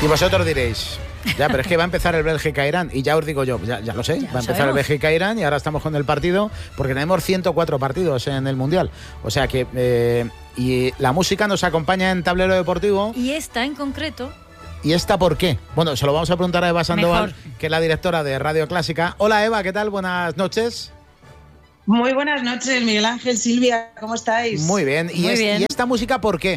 Y vosotros diréis, ya, pero es que va a empezar el Bélgica-Irán. Y ya os digo yo, ya lo sé, va a empezar el Bélgica-Irán y ahora estamos con el partido, porque tenemos 104 partidos en el Mundial. O sea que, y la música nos acompaña en Tablero Deportivo. Y esta en concreto... ¿Y esta por qué? Bueno, se lo vamos a preguntar a Eva Sandoval, que es la directora de Radio Clásica. Hola Eva, ¿qué tal? Buenas noches. Muy buenas noches, Miguel Ángel, Silvia, ¿cómo estáis? Muy bien. ¿Y esta música por qué?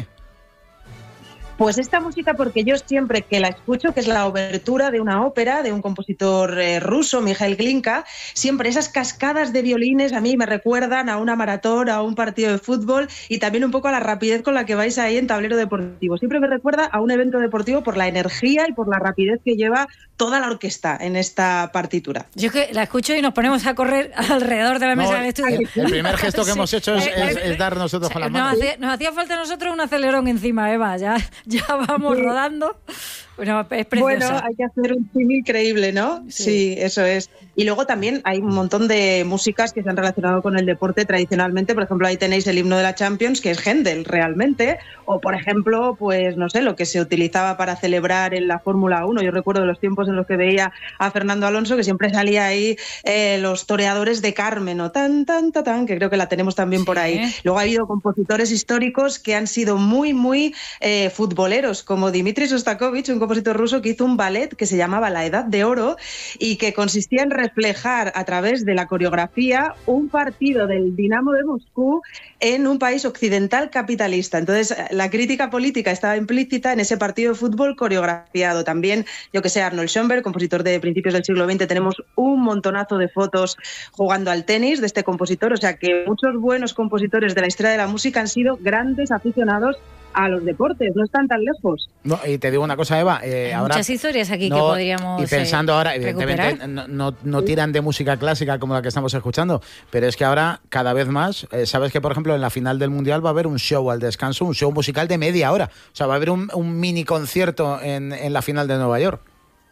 Pues esta música porque yo siempre que la escucho, que es la obertura de una ópera de un compositor ruso, Mikhail Glinka, siempre esas cascadas de violines a mí me recuerdan a una maratón, a un partido de fútbol y también un poco a la rapidez con la que vais ahí en Tablero Deportivo. Siempre me recuerda a un evento deportivo por la energía y por la rapidez que lleva toda la orquesta en esta partitura. Yo que la escucho y nos ponemos a correr alrededor de la mesa del estudio. El primer gesto que hemos hecho es dar nosotros con las manos. Nos hacía falta a nosotros un acelerón encima, Eva, ya vamos rodando. Bueno, es preciosa. Bueno, hay que hacer un film increíble, ¿no? Sí, eso es. Y luego también hay un montón de músicas que se han relacionado con el deporte tradicionalmente. Por ejemplo, ahí tenéis el himno de la Champions, que es Händel realmente. O, por ejemplo, pues no sé, lo que se utilizaba para celebrar en la Fórmula 1. Yo recuerdo de los tiempos en los que veía a Fernando Alonso, que siempre salía ahí los toreadores de Carmen, o tan, tan, tan, tan, que creo que la tenemos también por ahí. Luego ha habido compositores históricos que han sido muy, muy futboleros, como Dmitri Shostakovich, un compositor ruso que hizo un ballet que se llamaba La Edad de Oro y que consistía en reflejar a través de la coreografía un partido del Dinamo de Moscú en un país occidental capitalista. Entonces, la crítica política estaba implícita en ese partido de fútbol coreografiado. También, yo que sé, Arnold Schoenberg, compositor de principios del siglo XX, tenemos un montonazo de fotos jugando al tenis de este compositor. O sea que muchos buenos compositores de la historia de la música han sido grandes aficionados a los deportes, no están tan lejos. No, y te digo una cosa, Eva, hay ahora muchas historias aquí que podríamos y pensando ahora, recuperar. Evidentemente no tiran de música clásica como la que estamos escuchando, pero es que ahora cada vez más, sabes que por ejemplo en la final del Mundial va a haber un show al descanso, un show musical de media hora, o sea, va a haber un mini concierto en la final de Nueva York.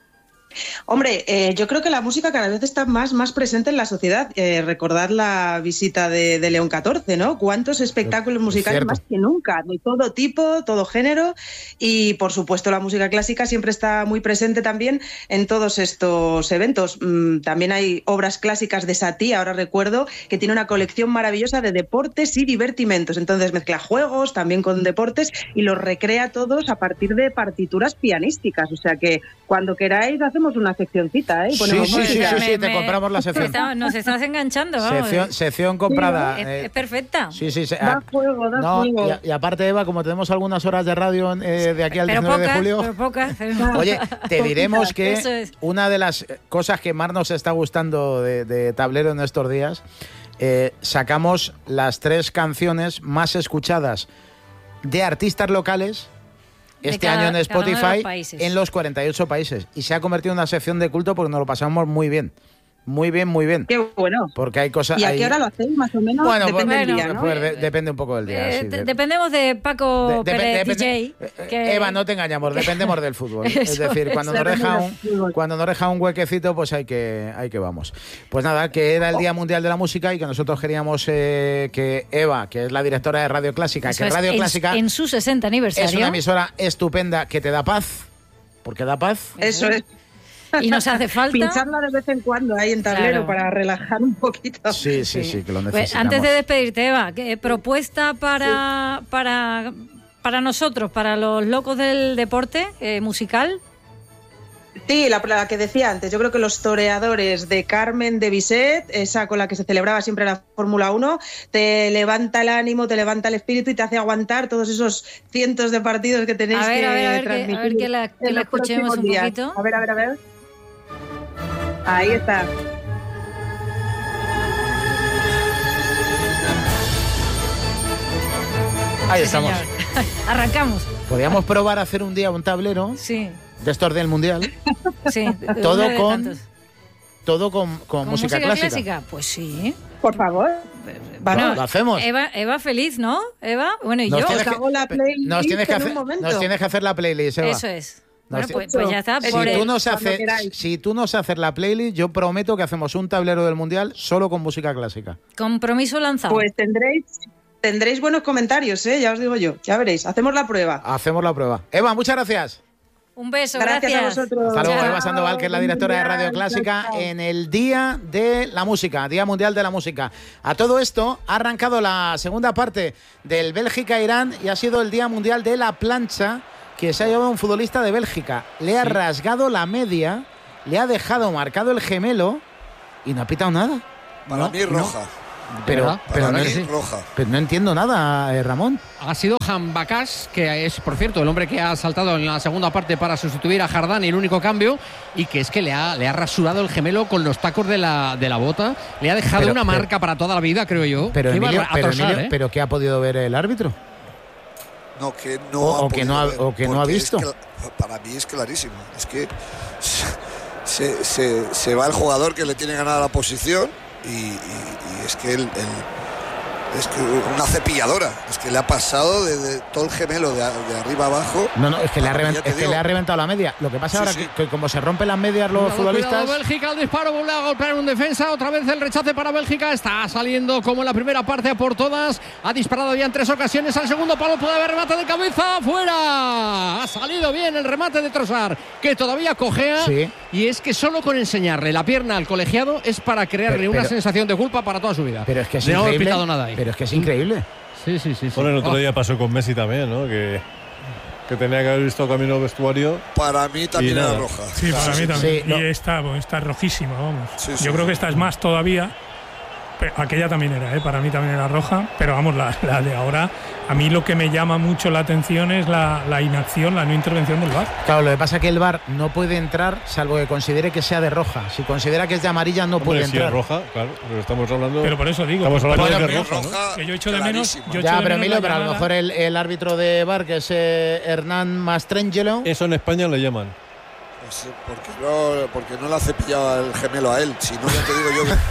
Hombre, yo creo que la música cada vez está más presente en la sociedad. Recordad la visita de León XIV, ¿no? ¿Cuántos espectáculos musicales más que nunca? De todo tipo, todo género. Y, por supuesto, la música clásica siempre está muy presente también en todos estos eventos. También hay obras clásicas de Satie, ahora recuerdo, que tiene una colección maravillosa de deportes y divertimentos. Entonces mezcla juegos también con deportes y los recrea todos a partir de partituras pianísticas. O sea que cuando queráis hacemos una seccioncita, ¿eh? Sí, te compramos la sección. Nos estás enganchando, vamos. Sección comprada. Es perfecta. Sí. Da fuego. Y aparte, Eva, como tenemos algunas horas de radio de aquí al 19 de julio... Pero pocas. Oye, te diremos que una de las cosas que más nos está gustando de Tablero en estos días, sacamos las 3 canciones más escuchadas de artistas locales este año en Spotify en los 48 países. Y se ha convertido en una sección de culto porque nos lo pasamos muy bien. Muy bien. Qué bueno. Porque hay cosas... ¿Y a qué hora lo hacéis, más o menos? Bueno, depende del día, ¿no? Depende un poco del día. Dependemos de Paco Pérez, DJ. Eva, no te engañamos, dependemos del fútbol. Es decir, cuando nos deja un huequecito, pues hay que vamos. Pues nada, que era el Día Mundial de la Música y que nosotros queríamos que Eva, que es la directora de Radio Clásica, Clásica... En su 60 aniversario. Es una emisora estupenda que te da paz, porque da paz. Eso es. Y nos hace falta pincharla de vez en cuando ahí en Tablero para relajar un poquito. Sí, que lo necesitamos. Pues antes de despedirte, Eva, ¿qué propuesta para nosotros, para los locos del deporte musical? Sí, la que decía antes, yo creo que los toreadores de Carmen de Bizet, esa con la que se celebraba siempre la Fórmula 1, te levanta el ánimo, te levanta el espíritu y te hace aguantar todos esos cientos de partidos que tenéis que transmitir. A ver que la escuchemos un poquito. A ver. Ahí está. Ahí estamos. Arrancamos. Podríamos probar a hacer un día un tablero de estos del Mundial. Sí. Todo con música clásica. Pues sí. Por favor. Bueno, lo hacemos. Eva feliz, ¿no? Eva, bueno, y nos yo. Nos tienes que hacer la playlist, Eva. Eso es. Bueno, pues ya está. Si tú nos haces la playlist, yo prometo que hacemos un tablero del Mundial solo con música clásica. Compromiso lanzado. Pues tendréis buenos comentarios, ya os digo yo. Ya veréis. Hacemos la prueba. Eva, muchas gracias. Un beso, gracias a vosotros. Hasta luego, Chao. Eva Sandoval, que es la directora de Radio Clásica, en el Día de la Música, Día Mundial de la Música. A todo esto ha arrancado la segunda parte del Bélgica-Irán y ha sido el Día Mundial de la Plancha, que se ha llevado un futbolista de Bélgica. Le ha rasgado la media, le ha dejado marcado el gemelo y no ha pitado nada. Para mí roja. Pero no entiendo nada, Ramón. Ha sido Jambacás, que es, por cierto, el hombre que ha saltado en la segunda parte para sustituir a Jardán, y el único cambio, y que es que le ha rasurado el gemelo con los tacos de la bota. Le ha dejado una marca para toda la vida, creo yo. Pero Emilio, ¿pero qué ha podido ver el árbitro? No, que no o que no ha visto. Para mí es clarísimo. Es que se va el jugador que le tiene ganada la posición y es que es que una cepilladora, es que le ha pasado de todo el gemelo de arriba abajo. No, es que le ha reventado la media. Lo que pasa ahora que como se rompen las medias los futbolistas. Cuidado, Bélgica, el disparo, vuelve a golpear un defensa, otra vez el rechace para Bélgica, está saliendo como en la primera parte a por todas, ha disparado ya en 3 ocasiones al segundo palo, puede haber remate de cabeza, fuera, ha salido bien el remate de Trossard, que todavía cojea, y es que solo con enseñarle la pierna al colegiado es para crearle una sensación de culpa para toda su vida. Pero es que es no increíble. No ha pitado nada ahí. Pero es que es increíble. Sí. Bueno, el otro día pasó con Messi también, ¿no? Que tenía que haber visto camino al vestuario. Para mí también era roja. Sí, para mí también. Sí, no. Y está rojísima, vamos. Yo creo que esta es más todavía. Pero aquella también era, para mí también era roja. Pero vamos, la de ahora, a mí lo que me llama mucho la atención es la inacción, la no intervención del VAR. Claro, lo que pasa es que el VAR no puede entrar salvo que considere que sea de roja. Si considera que es de amarilla, no puede entrar. Si es roja, claro, pero estamos hablando. Pero por eso digo. Estamos hablando de que es roja, ¿no? Que yo echo de menos. Pero Emilio, pero a lo mejor el árbitro de VAR, que es Hernán Mastrangelo. Eso en España le llaman. Pues porque no le ha cepillado el gemelo a él. Si no, ya te digo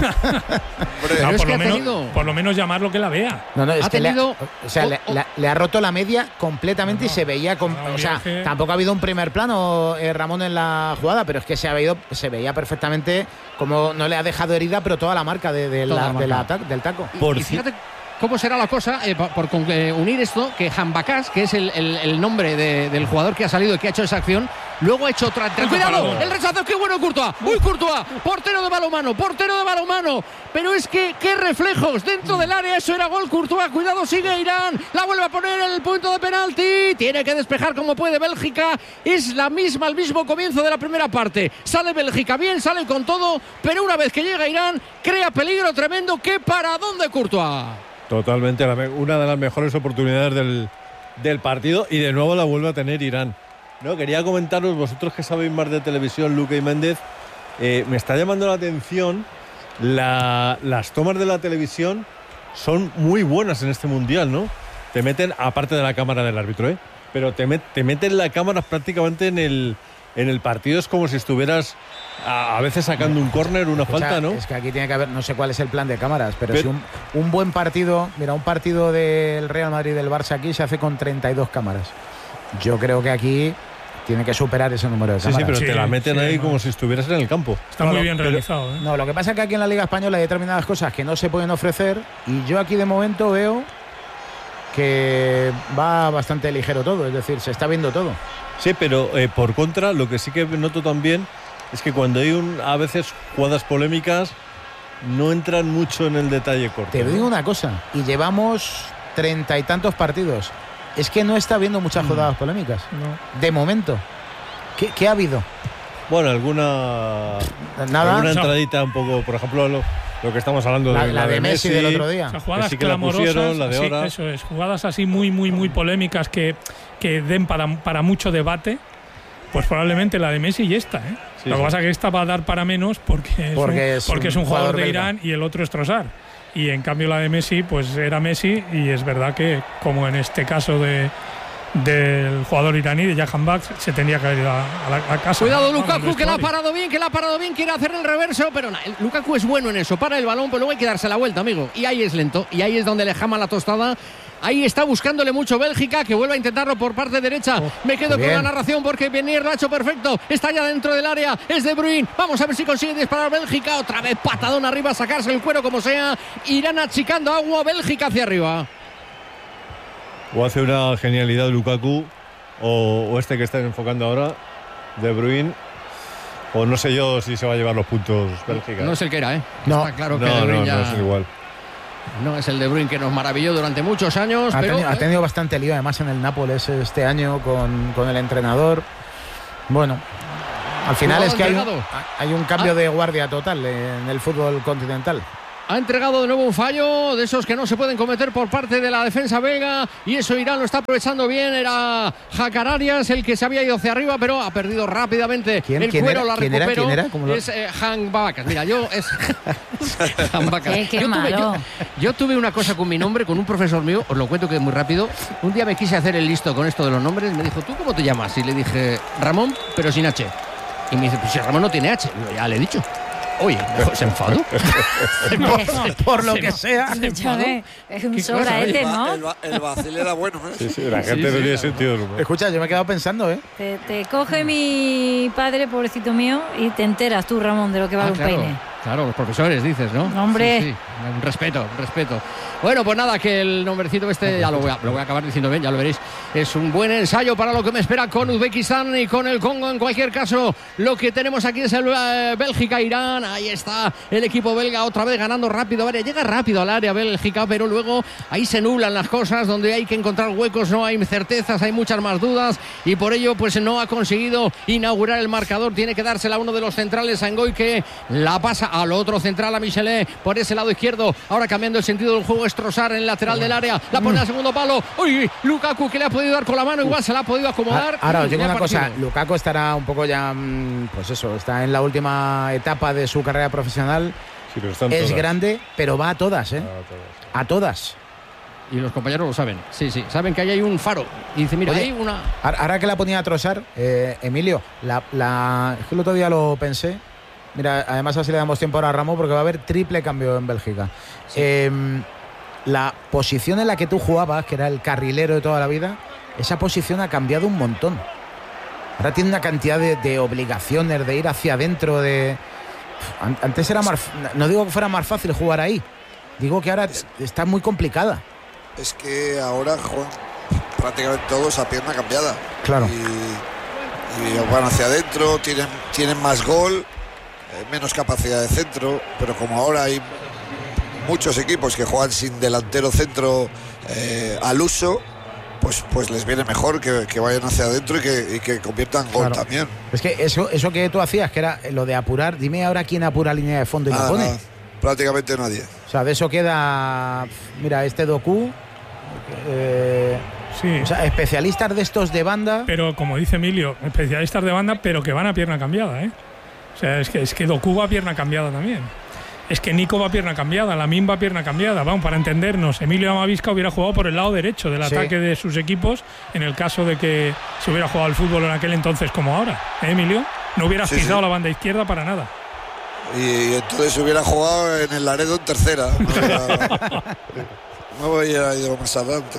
yo. No, por lo menos llamarlo que la vea. No, es que le ha roto la media completamente y se veía. Tampoco ha habido un primer plano, Ramón, en la jugada, pero es que se veía perfectamente como no le ha dejado herida, pero toda la marca del taco. Y fíjate cómo será la cosa, por unir esto, que Jambacás, que es el nombre del jugador que ha salido y que ha hecho esa acción, luego ha hecho otra. ¡Cuidado! El rechazo, qué bueno Courtois. ¡Uy, Courtois! Portero de balonmano. Pero es que, qué reflejos dentro del área, eso era gol. Courtois, cuidado, sigue Irán. La vuelve a poner en el punto de penalti. Tiene que despejar como puede Bélgica. Es el mismo comienzo de la primera parte. Sale Bélgica bien, sale con todo, pero una vez que llega Irán, crea peligro tremendo. ¡Qué paradón de Courtois! Totalmente, una de las mejores oportunidades del partido, y de nuevo la vuelve a tener Irán. No, quería comentaros, vosotros que sabéis más de televisión, Luque y Méndez, me está llamando la atención, las tomas de la televisión son muy buenas en este mundial, ¿no? Te meten, aparte de la cámara del árbitro, pero te meten la cámara prácticamente en el partido, es como si estuvieras a veces sacando un córner, una falta, ¿no? Es que aquí tiene que haber, no sé cuál es el plan de cámaras, pero si un buen partido, un partido del Real Madrid y del Barça aquí se hace con 32 cámaras. Yo creo que aquí tiene que superar ese número de cámaras. Sí, pero te la meten ahí como si estuvieras en el campo. Está muy bien realizado. No, lo que pasa es que aquí en la Liga Española hay determinadas cosas que no se pueden ofrecer, y yo aquí de momento veo que va bastante ligero todo, es decir, se está viendo todo. Sí, pero por contra, lo que sí que noto también es que cuando hay a veces jugadas polémicas no entran mucho en el detalle corto. Te digo una cosa, y llevamos 30 y tantos partidos, es que no está habiendo muchas jugadas polémicas, de momento. ¿Qué ha habido? Bueno, alguna entradita un poco, por ejemplo, lo que estamos hablando de la de Messi del otro día. O sea, jugadas que clamorosas, la de ahora. Eso es, jugadas así muy polémicas que den para mucho debate. Pues probablemente la de Messi y esta, Lo que pasa es que esta va a dar para menos porque es un jugador de Irán y el otro es Trossard. Y en cambio la de Messi, pues era Messi, y es verdad que, como en este caso del jugador iraní, de Jahan Bak, se tendría que haber ido a casa. Cuidado Lukaku, que la ha parado bien, quiere hacer el reverso, pero Lukaku es bueno en eso, para el balón, pero luego hay que darse la vuelta, amigo. Y ahí es lento, y ahí es donde le jama la tostada. Ahí está buscándole mucho Bélgica, que vuelve a intentarlo por parte derecha. Me quedo con la narración porque Benier lo ha hecho perfecto. Está ya dentro del área, es De Bruyne. Vamos a ver si consigue disparar Bélgica. Otra vez patadón arriba, sacarse el cuero como sea. Irán achicando agua, Bélgica hacia arriba. O hace una genialidad Lukaku, o este que están enfocando ahora, De Bruyne. O no sé yo si se va a llevar los puntos Bélgica. No es el que era, ¿eh? No. Está claro que De Bruyne ya... no es igual. No es el De Bruyne que nos maravilló durante muchos años. Ha tenido bastante lío además en el Nápoles este año con el entrenador. Bueno, al final es que hay un cambio de guardia total en el fútbol continental. Ha entregado de nuevo un fallo de esos que no se pueden cometer por parte de la defensa belga, y eso Irán lo está aprovechando bien. Era Hakan Arias el que se había ido hacia arriba, pero ha perdido rápidamente el cuero. La recuperó. Es Han Babakas. Mira, es Han Babakas. Yo tuve una cosa con mi nombre, con un profesor mío, os lo cuento que es muy rápido. Un día me quise hacer el listo con esto de los nombres, me dijo, ¿tú cómo te llamas? Y le dije, Ramón, pero sin H. Y me dice, pues si Ramón no tiene H. Digo, ya le he dicho. Oye, se enfadó. por lo que sea. Es un sobraete, ¿no? El vacil era bueno, ¿eh? Sí, la gente tenía sentido. Escucha, yo me he quedado pensando, ¿eh? Te coge mi padre, pobrecito mío, y te enteras tú, Ramón, de lo que vale un peine. Claro, los profesores, dices, ¿no? Hombre. Sí. Un respeto. Bueno, pues nada, que el nombrecito ya lo voy a acabar diciendo bien, ya lo veréis. Es un buen ensayo para lo que me espera con Uzbekistán y con el Congo. En cualquier caso, lo que tenemos aquí es el Bélgica-Irán. Ahí está el equipo belga otra vez ganando rápido. Llega rápido al área Bélgica, pero luego ahí se nublan las cosas, donde hay que encontrar huecos, no hay certezas, hay muchas más dudas, y por ello pues no ha conseguido inaugurar el marcador. Tiene que dársela a uno de los centrales, a Ngoy, que la pasa al otro central, a Michelet, por ese lado izquierdo. Ahora cambiando el sentido del juego, es Trossard en el lateral del área, la pone al segundo palo. Uy, Lukaku, que le ha podido dar con la mano, igual se la ha podido acomodar. Ahora os digo una cosa, Lukaku estará un poco ya, pues eso, está en la última etapa de su carrera profesional. Sí, pero es todas. Grande, pero va a todas, ¿eh? A todas. Y los compañeros lo saben. Sí, saben que ahí hay un faro. Y dice, mira, hay una... Ahora que la ponía a Trossard, Emilio, es que el otro día lo pensé. Mira, además así le damos tiempo ahora a Ramón, porque va a haber triple cambio en Bélgica. Sí. La posición en la que tú jugabas, que era el carrilero de toda la vida, esa posición ha cambiado un montón. Ahora tiene una cantidad de obligaciones, de ir hacia adentro. Antes era más... No digo que fuera más fácil jugar ahí, digo que ahora está muy complicada. Es que ahora juegan prácticamente todos a pierna cambiada. Claro. Y van hacia adentro, tienen más gol, menos capacidad de centro, pero como ahora hay muchos equipos que juegan sin delantero centro al uso, pues les viene mejor que vayan hacia adentro y que conviertan gol también. Es que eso que tú hacías, que era lo de apurar, dime ahora quién apura línea de fondo y la pone. Prácticamente nadie. O sea, de eso queda, mira, este Doku, sí. O sea, especialistas de estos de banda. Pero como dice Emilio, especialistas de banda, pero que van a pierna cambiada, ¿eh? O sea, es que Doku va a pierna cambiada también. Es que Nico va a pierna cambiada, Lamine va a pierna cambiada. Vamos, para entendernos, Emilio Amavisca hubiera jugado por el lado derecho del ataque de sus equipos, en el caso de que se hubiera jugado al fútbol en aquel entonces como ahora. Emilio? No hubieras pisado la banda izquierda para nada. Y entonces hubiera jugado en el Laredo en tercera. No hubiera ido más adelante.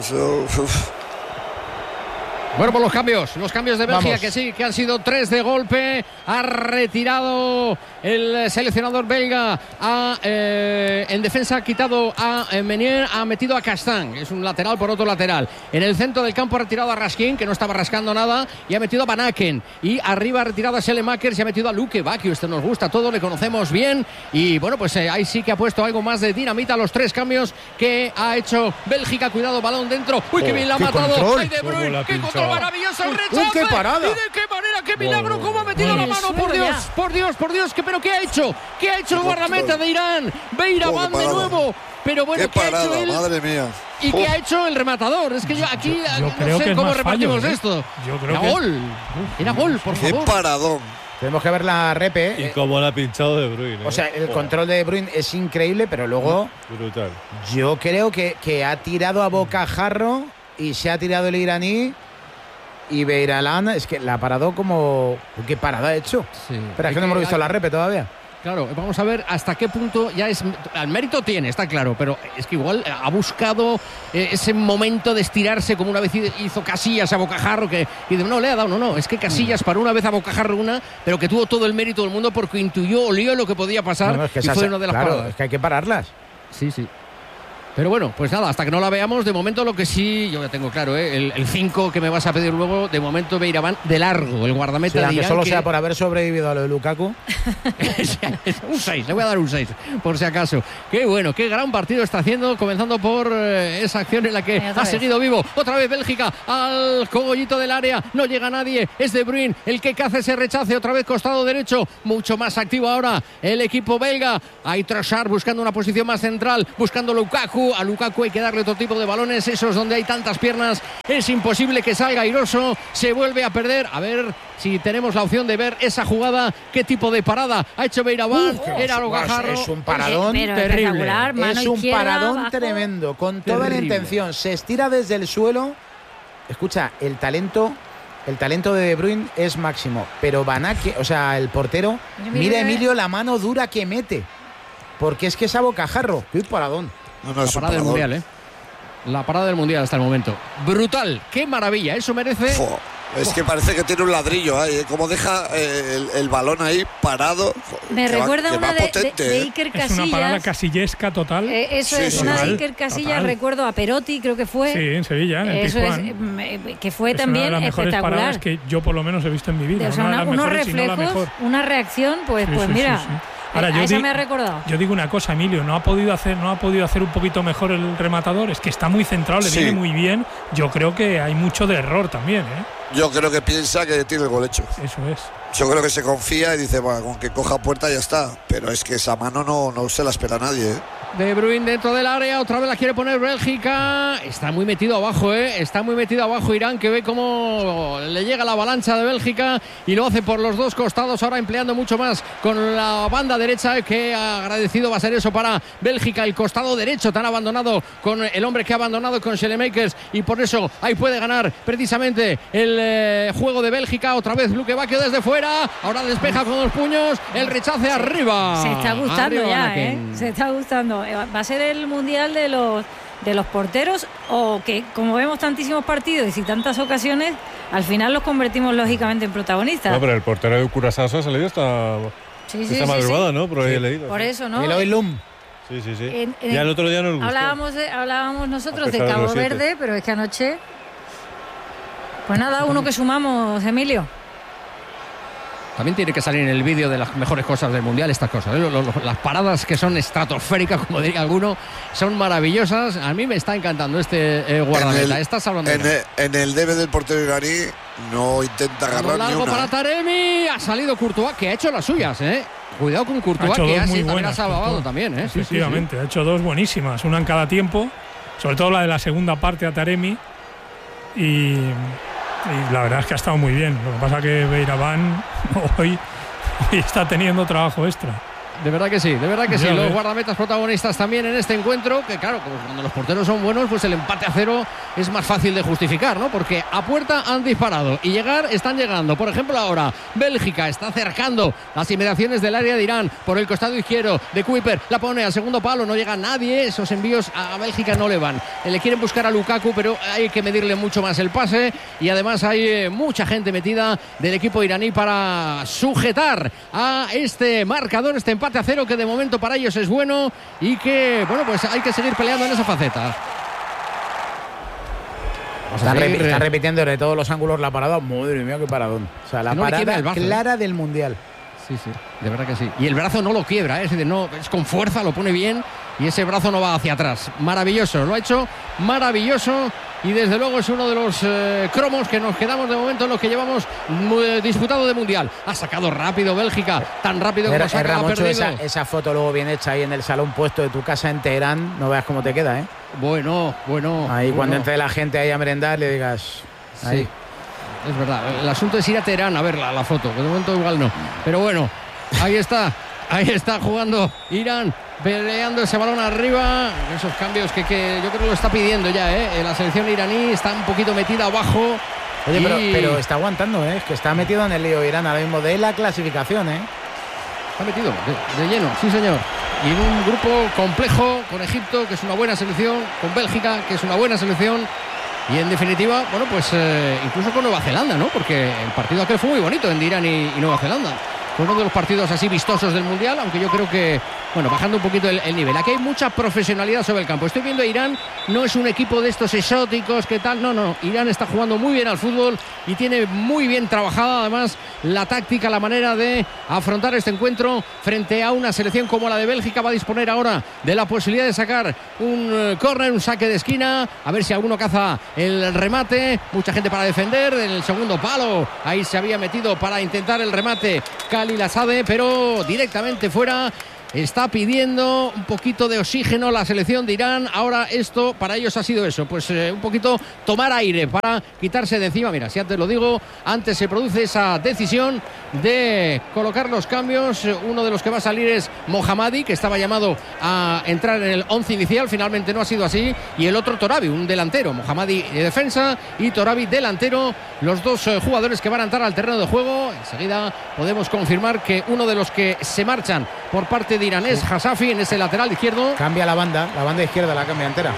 Bueno, por los cambios de Bélgica, que han sido 3 de golpe. Ha retirado el seleccionador belga. En defensa ha quitado a Menier, ha metido a Castan, es un lateral por otro lateral. En el centro del campo ha retirado a Raskin, que no estaba rascando nada, y ha metido a Van Aken. Y arriba ha retirado a Selemakers y ha metido a Luke Bacchio. Este nos gusta todo, le conocemos bien. Y bueno, pues ahí sí que ha puesto algo más de dinamita. Los 3 cambios que ha hecho Bélgica. Cuidado, balón dentro. Uy, qué bien la ha matado. Control. ¡Ay, De Bruyne! ¡Qué control maravilloso! ¡El rechace! ¡Qué parada! ¿Y de qué manera? ¡Qué milagro! ¿Cómo ha metido la mano? ¡Por Dios! ¿Pero qué ha hecho? ¿Qué ha hecho el guardameta de Irán? Beiraban de nuevo. Pero bueno, ¿qué parada, ha hecho él? Madre mía. ¿Y qué ha hecho el rematador? Es que yo aquí no sé cómo repartimos esto. Yo creo era gol. Era gol, por favor. ¡Qué paradón! Tenemos que ver la repe. Y cómo la ha pinchado De Bruyne. O sea, el control de De Bruyne es increíble, pero luego... Brutal. Yo creo que ha tirado a bocajarro y se ha tirado el iraní. Y Beiralán, es que la ha parado como... ¿Qué parada ha hecho? Sí. Pero es que no hemos visto la repe todavía. Claro, vamos a ver hasta qué punto ya es... Al mérito tiene, está claro, pero es que igual ha buscado ese momento de estirarse, como una vez hizo Casillas a bocajarro, que no le ha dado, no, es que Casillas paró una vez a bocajarro pero que tuvo todo el mérito del mundo porque intuyó, olió lo que podía pasar, es que y fue una de las paradas. Es que hay que pararlas. Sí. Pero bueno, pues nada, hasta que no la veamos, de momento lo que sí, yo ya tengo claro, el 5 que me vas a pedir luego, de momento Beiraván de largo, el guardameta de Irán, que solo sea por haber sobrevivido a lo de Lukaku. Un 6, le voy a dar un 6, por si acaso. Qué bueno, qué gran partido está haciendo, comenzando por esa acción en la que ha seguido vivo. Otra vez Bélgica al cogollito del área, no llega nadie, es De Bruyne el que caza ese rechace, otra vez costado derecho, mucho más activo ahora el equipo belga. Hay Trossard buscando una posición más central, buscando Lukaku. A Lukaku hay que darle otro tipo de balones, esos donde hay tantas piernas, es imposible que salga airoso, se vuelve a perder. A ver si tenemos la opción de ver esa jugada, qué tipo de parada ha hecho Beiraván. Era Bocajarro. Es un paradón terrible. Es un paradón tremendo, con toda la intención. Se estira desde el suelo. Escucha, el talento de De Bruyne es máximo, pero Van Aken, o sea, el portero, mira Emilio la mano dura que mete, porque es que es a bocajarro. Qué paradón. No, la parada del Mundial, La parada del Mundial hasta el momento. Brutal, qué maravilla, eso merece. Es que parece que tiene un ladrillo ahí, como deja el balón ahí parado. Me recuerda una de Iker Casillas. Es una parada casillesca total. Eso es, una de Iker Casillas, total. Recuerdo a Perotti, creo que fue. Sí, en Sevilla, en el eso Pizjuán. Que fue también una de las mejores espectacular. Paradas que yo por lo menos he visto en mi vida. O sea, unos reflejos, una reacción, pues mira. Sí. Ahora, me ha recordado. Yo digo una cosa, Emilio, no ha podido hacer un poquito mejor el rematador. Es que está muy centrado, le viene muy bien. Yo creo que hay mucho de error también, Yo creo que piensa que tiene el gol hecho. Eso es. Yo creo que se confía y dice, bueno, con que coja puerta ya está. Pero es que esa mano no se la espera nadie, De Bruyne dentro del área, otra vez la quiere poner Bélgica. Está muy metido abajo, Está muy metido abajo Irán, que ve cómo le llega la avalancha de Bélgica y lo hace por los dos costados, ahora empleando mucho más con la banda derecha. Que agradecido va a ser eso para Bélgica, el costado derecho tan abandonado con el hombre que ha abandonado con Schelemakers, y por eso ahí puede ganar precisamente el juego de Bélgica. Otra vez Luke Bacchio desde fuera, ahora despeja con los puños, el rechace arriba. Se está gustando ya, se está gustando. ¿Va a ser el mundial de los porteros, o que como vemos tantísimos partidos y tantas ocasiones, al final los convertimos lógicamente en protagonistas? No, pero el portero de Curazao se ha salido esta madrugada, ¿no? Por ahí he leído. Por eso, ¿no? El Oilum. Sí. Ya el otro día nos gustó. Hablábamos nosotros de Cabo Verde, pero es que anoche... Pues nada, uno que sumamos, Emilio. También tiene que salir en el vídeo de las mejores cosas del Mundial, estas cosas. Las paradas que son estratosféricas, como diría alguno, son maravillosas. A mí me está encantando este guardameta. Estás hablando en el debe del portero iraní no intenta agarrar ni una. Para Taremi. Ha salido Courtois, que ha hecho las suyas, Cuidado con Courtois, que ha salvado también, Efectivamente, ha hecho dos buenísimas, una en cada tiempo, sobre todo la de la segunda parte a Taremi, y la verdad es que ha estado muy bien. Lo que pasa que Beiraván hoy está teniendo trabajo extra. De verdad que sí. Los guardametas protagonistas también en este encuentro, que claro, pues cuando los porteros son buenos, pues el empate a 0 es más fácil de justificar, ¿no? Porque a puerta han disparado y están llegando. Por ejemplo, ahora Bélgica está acercando las inmediaciones del área de Irán por el costado izquierdo de Kuiper, la pone al segundo palo, no llega nadie, esos envíos a Bélgica no le van. Le quieren buscar a Lukaku, pero hay que medirle mucho más el pase, y además hay mucha gente metida del equipo iraní para sujetar a este marcador, este empate a 0, que de momento para ellos es bueno, y que bueno, pues hay que seguir peleando en esa faceta. Está repitiendo de todos los ángulos la parada. Madre mía, qué paradón. O sea, la parada clara del Mundial. Sí, de verdad que sí. Y el brazo no lo quiebra, es decir, no, es con fuerza, lo pone bien, y ese brazo no va hacia atrás. Maravilloso, lo ha hecho maravilloso, y desde luego es uno de los cromos que nos quedamos de momento en los que llevamos disputado de Mundial. Ha sacado rápido Bélgica, tan rápido como saca, ha perdido. Esa foto luego bien hecha ahí en el salón puesto de tu casa en Teherán, no veas cómo te queda, Bueno. Ahí cuando entre la gente ahí a merendar le digas... Ahí. Sí. Es verdad, el asunto es ir a Teherán a ver la foto, que de momento igual no. Pero bueno, ahí está jugando Irán, peleando ese balón arriba. Esos cambios que yo creo que lo está pidiendo ya, la selección iraní está un poquito metida abajo. Oye, pero está aguantando, es que está metido en el lío Irán ahora mismo de la clasificación, Está metido de lleno, sí señor. Y en un grupo complejo con Egipto, que es una buena selección, con Bélgica, que es una buena selección. Y en definitiva, bueno, pues incluso con Nueva Zelanda, ¿no? Porque el partido aquel fue muy bonito, en Irán y Nueva Zelanda. Fue uno de los partidos así vistosos del Mundial, aunque yo creo que, bueno, bajando un poquito el nivel. Aquí hay mucha profesionalidad sobre el campo. Estoy viendo a Irán, no es un equipo de estos exóticos, ¿qué tal? No. Irán está jugando muy bien al fútbol y tiene muy bien trabajada, además, la táctica, la manera de afrontar este encuentro frente a una selección como la de Bélgica. Va a disponer ahora de la posibilidad de sacar un córner, un saque de esquina, a ver si alguno caza el remate. Mucha gente para defender, en el segundo palo, ahí se había metido para intentar el remate Khalil Asade, pero directamente fuera. Está pidiendo un poquito de oxígeno la selección de Irán. Ahora esto para ellos ha sido eso, pues un poquito tomar aire para quitarse de encima. Mira, si antes lo digo, antes se produce esa decisión de colocar los cambios. Uno de los que va a salir es Mohammadi, que estaba llamado a entrar en el 11 inicial, finalmente no ha sido así, y el otro Torabi, un delantero. Mohammadi de defensa y Torabi delantero, los dos jugadores que van a entrar al terreno de juego. Enseguida podemos confirmar que uno de los que se marchan por parte de Irán es Hasafi en ese lateral izquierdo. Cambia la banda izquierda la cambia entera.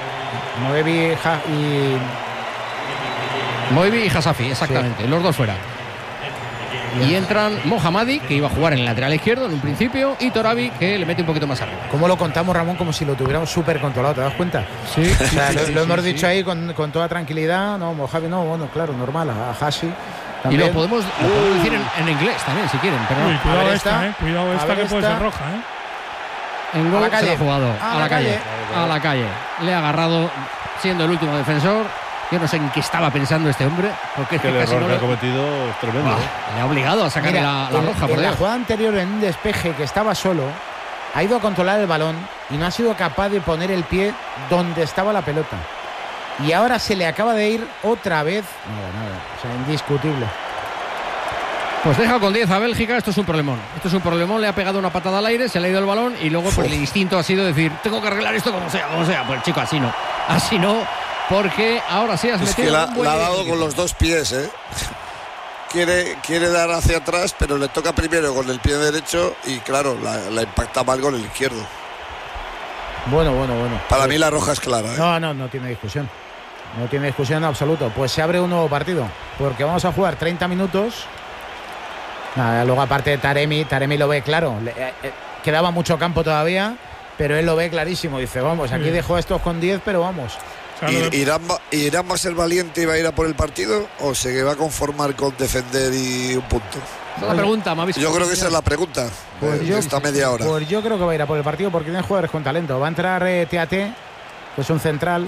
Moebi y Hasafi, exactamente, sí. Los dos fuera. Y entran Mohammadi, que iba a jugar en el lateral izquierdo en un principio, y Torabi, que le mete un poquito más arriba. ¿Cómo lo contamos, Ramón? Como si lo tuviéramos súper controlado, ¿te das cuenta? Sí. O sea, lo hemos dicho ahí con toda tranquilidad. No, Mohammadi no, bueno, claro, normal. A Hasi. Y lo podemos decir en inglés también, si quieren. Pero uy, cuidado esta, cuidado esta que puede ser roja, En gol se lo ha jugado a la calle. Le ha agarrado siendo el último defensor. Yo no sé en qué estaba pensando este hombre, porque es que el casi error no que ha cometido es tremendo. Le ha obligado a sacarle la roja. En la jugada anterior, en un despeje que estaba solo, ha ido a controlar el balón y no ha sido capaz de poner el pie donde estaba la pelota. Y ahora se le acaba de ir otra vez. Nada. O sea, indiscutible. Pues deja con 10 a Bélgica. Esto es un problemón. Le ha pegado una patada al aire, se le ha ido el balón y luego pues, el instinto ha sido decir, tengo que arreglar esto como sea. Pues chico, así no. Porque ahora sí has metido. Es que la ha dado con los dos pies, ¿eh? Quiere dar hacia atrás, pero le toca primero con el pie derecho y claro, la impacta mal con el izquierdo. Bueno. Para mí la roja es clara, ¿eh? No tiene discusión. No tiene discusión en absoluto. Pues se abre un nuevo partido, porque vamos a jugar 30 minutos. Nada, luego aparte de Taremi lo ve claro. Quedaba mucho campo todavía, pero él lo ve clarísimo. Dice, vamos, aquí dejo a estos con 10, pero vamos. ¿Irán va a ser valiente y va a ir a por el partido o se va a conformar con defender y un punto? Esa es la pregunta, yo creo que esa es la pregunta. Pues esta media hora. Pues yo creo que va a ir a por el partido porque tiene jugadores con talento. Va a entrar TAT, que es un central.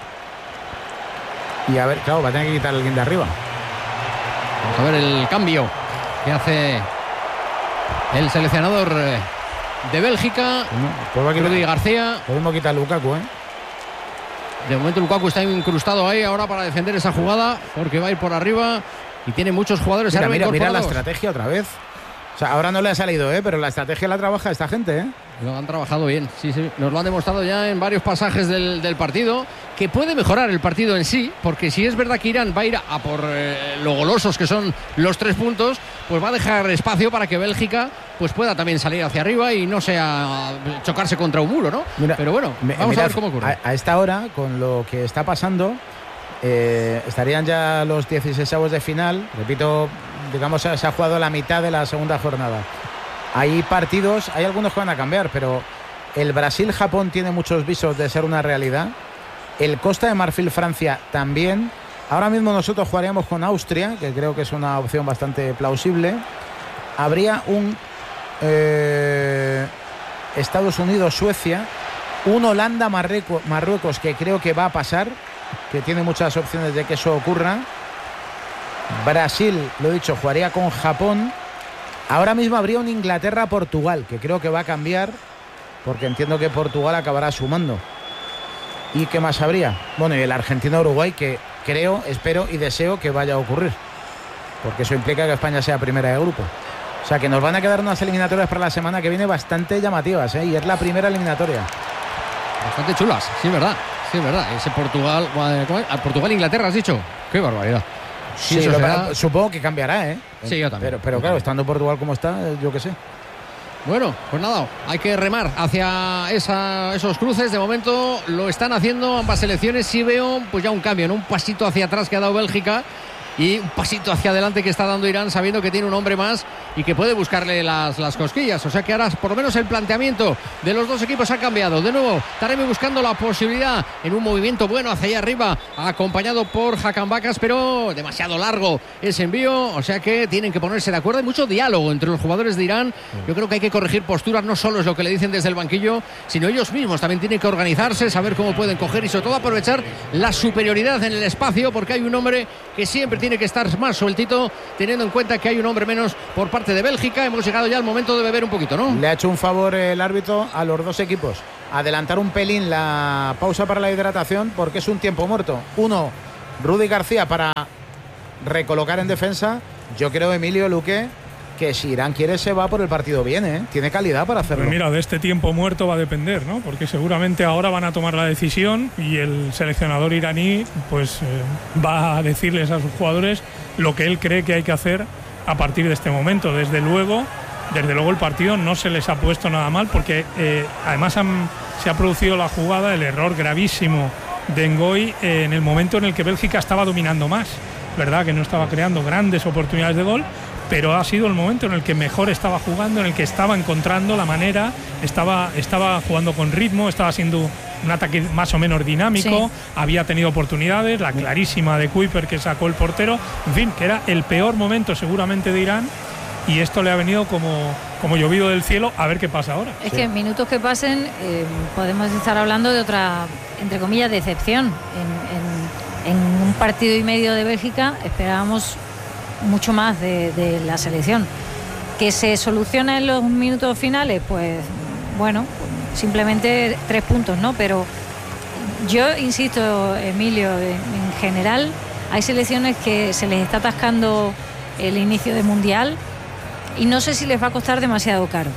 Y a ver, claro, va a tener que quitar a alguien de arriba. Vamos a ver el cambio que hace el seleccionador de Bélgica, Rudy García. Podemos quitar a Lukaku, De momento Lukaku está incrustado ahí ahora para defender esa jugada, porque va a ir por arriba y tiene muchos jugadores. Mira la estrategia otra vez. O sea, ahora no le ha salido, pero la estrategia la trabaja esta gente, Lo han trabajado bien, sí. Nos lo han demostrado ya en varios pasajes del partido, que puede mejorar el partido en sí, porque si es verdad que Irán va a ir a por lo golosos que son los 3 puntos, pues va a dejar espacio para que Bélgica pues pueda también salir hacia arriba y no sea chocarse contra un muro, ¿no? Pero bueno, vamos a ver cómo ocurre. A esta hora, con lo que está pasando, estarían ya los 16avos de final. Repito, digamos, se ha jugado la mitad de la segunda jornada. Hay partidos, hay algunos que van a cambiar, pero el Brasil-Japón tiene muchos visos de ser una realidad. El Costa de Marfil-Francia también. Ahora mismo nosotros jugaríamos con Austria, que creo que es una opción bastante plausible. Habría un Estados Unidos-Suecia, un Holanda-Marruecos, que creo que va a pasar, que tiene muchas opciones de que eso ocurra. Brasil, lo he dicho, jugaría con Japón. Ahora mismo habría un Inglaterra-Portugal, que creo que va a cambiar, porque entiendo que Portugal acabará sumando. ¿Y qué más habría? Bueno, y el Argentina-Uruguay, que creo, espero y deseo que vaya a ocurrir, porque eso implica que España sea primera de grupo. O sea, que nos van a quedar unas eliminatorias para la semana que viene bastante llamativas, y es la primera eliminatoria. Bastante chulas, sí, es verdad. Ese Portugal-Inglaterra, has dicho. ¡Qué barbaridad! Sí, supongo que cambiará, Sí, yo también. Pero claro, estando Portugal como está, yo qué sé. Bueno, pues nada, hay que remar hacia esos cruces. De momento lo están haciendo ambas selecciones. Sí veo pues ya un cambio, un pasito hacia atrás que ha dado Bélgica. y un pasito hacia adelante que está dando Irán, sabiendo que tiene un hombre más y que puede buscarle las cosquillas. O sea que ahora por lo menos el planteamiento de los dos equipos ha cambiado. De nuevo, Taremi buscando la posibilidad en un movimiento bueno hacia allá arriba, acompañado por Hakan Bakas, pero demasiado largo ese envío. O sea que tienen que ponerse de acuerdo. Hay mucho diálogo entre los jugadores de Irán. Yo creo que hay que corregir posturas, no solo es lo que le dicen desde el banquillo, sino ellos mismos también tienen que organizarse, saber cómo pueden coger y sobre todo aprovechar la superioridad en el espacio, porque hay un hombre que siempre tiene que estar más sueltito, teniendo en cuenta que hay un hombre menos por parte de Bélgica. Hemos llegado ya al momento de beber un poquito, ¿no? Le ha hecho un favor el árbitro a los dos equipos, adelantar un pelín la pausa para la hidratación, porque es un tiempo muerto. Uno, Rudy García para recolocar en defensa. Yo creo, Emilio, Luque, que si Irán quiere se va por el partido bien, ¿eh? Tiene calidad para hacerlo. Pues mira, de este tiempo muerto va a depender, ¿no? Porque seguramente ahora van a tomar la decisión y el seleccionador iraní pues va a decirles a sus jugadores lo que él cree que hay que hacer a partir de este momento. Desde luego el partido no se les ha puesto nada mal, porque además se ha producido la jugada, el error gravísimo de Ngoy en el momento en el que Bélgica estaba dominando más, ¿verdad? Que no estaba creando grandes oportunidades de gol, pero ha sido el momento en el que mejor estaba jugando, en el que estaba encontrando la manera, estaba jugando con ritmo, estaba siendo un ataque más o menos dinámico, había tenido oportunidades, la clarísima de Kuiper que sacó el portero, en fin, que era el peor momento seguramente de Irán, y esto le ha venido como llovido del cielo. A ver qué pasa ahora. Es que en minutos que pasen podemos estar hablando de otra, entre comillas, decepción. En un partido y medio de Bélgica esperábamos mucho más de la selección. ¿Que se soluciona en los minutos finales? Pues bueno, simplemente 3 puntos, ¿no? Pero yo insisto, Emilio, en general hay selecciones que se les está atascando el inicio de Mundial y no sé si les va a costar demasiado caro.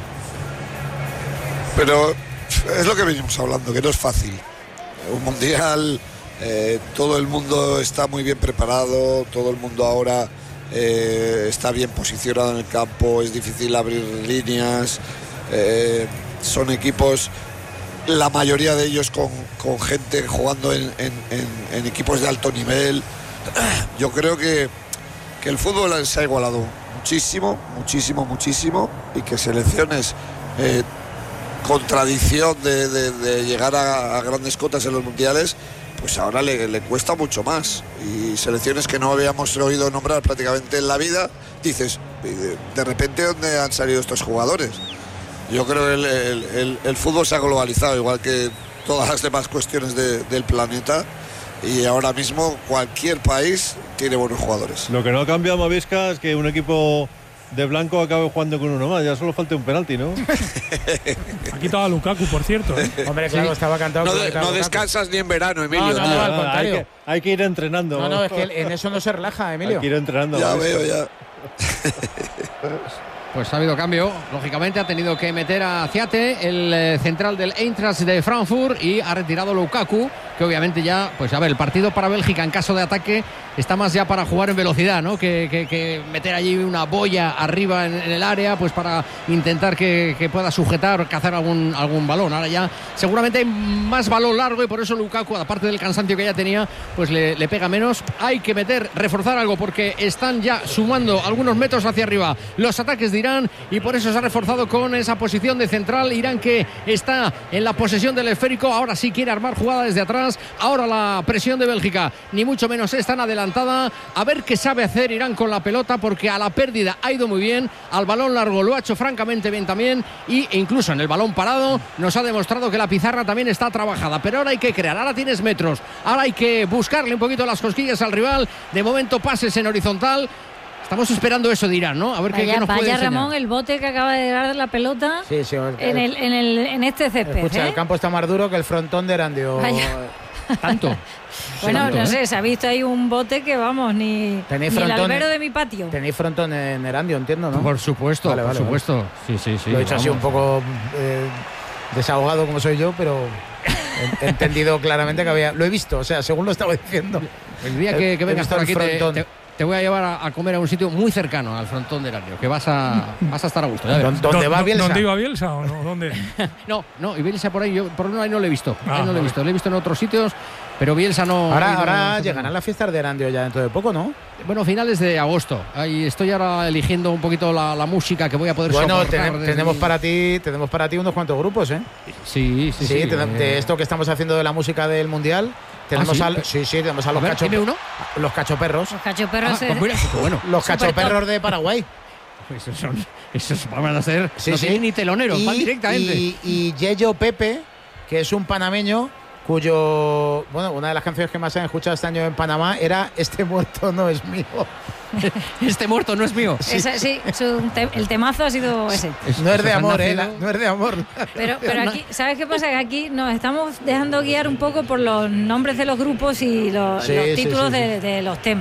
Pero es lo que venimos hablando, que no es fácil. Un Mundial, todo el mundo está muy bien preparado, todo el mundo ahora está bien posicionado en el campo, es difícil abrir líneas, son equipos, la mayoría de ellos con gente jugando en equipos de alto nivel. Yo creo que el fútbol se ha igualado muchísimo, y que selecciones con tradición de llegar a grandes cotas en los mundiales, pues ahora le cuesta mucho más. Y selecciones que no habíamos oído nombrar prácticamente en la vida, dices, de repente, ¿dónde han salido estos jugadores? Yo creo que el fútbol se ha globalizado, igual que todas las demás cuestiones del planeta, y ahora mismo cualquier país tiene buenos jugadores. Lo que no ha cambiado, Mavisca, es que un equipo de blanco acabe jugando con uno más. Ya solo falta un penalti, ¿no? Ha quitado a Lukaku, por cierto, ¿eh? Hombre, claro, estaba cantado. No descansas ni en verano, Emilio. No, al contrario. Hay que ir entrenando. No, es que en eso no se relaja, Emilio. Hay que ir entrenando. Ya veo, ya. Pues ha habido cambio, lógicamente ha tenido que meter a Ciate, el central del Eintracht de Frankfurt, y ha retirado Lukaku, que obviamente ya, pues a ver, el partido para Bélgica en caso de ataque está más ya para jugar en velocidad, ¿no? Que meter allí una boya arriba en el área, pues para intentar que pueda sujetar o cazar algún balón. Ahora ya seguramente hay más balón largo y por eso Lukaku, aparte del cansancio que ya tenía, pues le pega menos. Hay que reforzar algo, porque están ya sumando algunos metros hacia arriba los ataques de Irán, y por eso se ha reforzado con esa posición de central. Irán, que está en la posesión del esférico, ahora sí quiere armar jugada desde atrás. Ahora la presión de Bélgica ni mucho menos es tan adelantada. A ver qué sabe hacer Irán con la pelota, porque a la pérdida ha ido muy bien, al balón largo lo ha hecho francamente bien también, e incluso en el balón parado nos ha demostrado que la pizarra también está trabajada. Pero ahora hay que crear, ahora tienes metros, ahora hay que buscarle un poquito las cosquillas al rival. De momento pases en horizontal. Estamos esperando eso de Irán, ¿no? A ver qué nos puede enseñar. Ramón, el bote que acaba de dar la pelota en este césped. Escucha, el campo está más duro que el frontón de Erandio. Tanto. Bueno, no sé, se ha visto ahí un bote que vamos, ni el albero de mi patio. Tenéis frontón en Erandio, entiendo, ¿no? Por supuesto, vale, por supuesto. Vale. Sí. Lo he hecho así un poco desahogado como soy yo, pero he entendido claramente que había. Lo he visto, o sea, según lo estaba diciendo. El día que vengas por aquí te voy a llevar a comer a un sitio muy cercano al frontón del Arnio, que vas a estar a gusto. ¿Dónde va Bielsa? ¿Dónde iba Bielsa o no? ¿Dónde? no, y Bielsa por ahí, yo por ahí no lo he visto. Lo he visto en otros sitios, pero Bielsa no. Ahora llegarán las fiestas de Erandio ya dentro de poco, ¿no? Bueno, finales de agosto. Ahí estoy ahora eligiendo un poquito la música que voy a poder soportar. Bueno, tenemos para ti unos cuantos grupos, ¿eh? Sí. De esto que estamos haciendo de la música del Mundial. Tenemos tenemos a los cachoperros. Los cachoperros. Bueno. Los cachoperros de Paraguay. Esos van a ser. No tienen ni teloneros, van directamente. Y Yello Pepe, que es un panameño cuyo. Bueno, una de las canciones que más han escuchado este año en Panamá era Este muerto no es mío. Este muerto no es mío. El temazo ha sido ese. No es de amor, no es de amor. Pero aquí, ¿sabes qué pasa? Que aquí nos estamos dejando guiar un poco por los nombres de los grupos y los títulos de los temas.